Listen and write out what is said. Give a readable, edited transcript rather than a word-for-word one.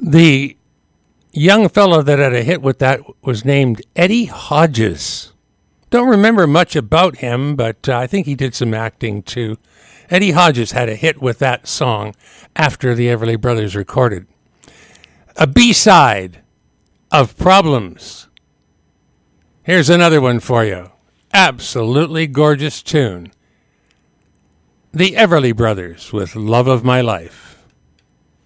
The young fellow that had a hit with that was named Eddie Hodges. Don't remember much about him, but I think he did some acting too. Eddie Hodges had a hit with that song after the Everly Brothers recorded. A B-side of Problems. Here's another one for you. Absolutely gorgeous tune. The Everly Brothers with Love of My Life.